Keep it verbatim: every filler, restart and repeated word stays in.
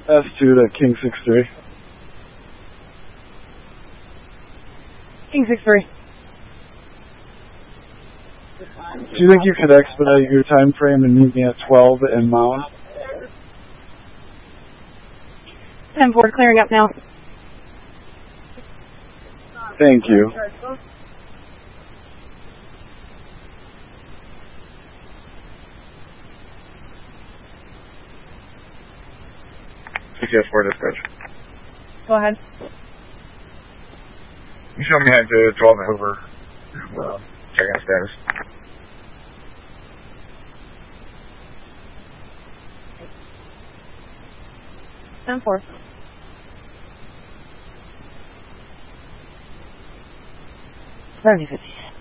S two to King six three. King six three. Do you think you could expedite your time frame and meet me at twelve in Mound? ten four, clearing up now. Thank you. C T S four dispatch. Go ahead. You show me how to twelve and over. Uh, check on status. ten four. Seventy fifty.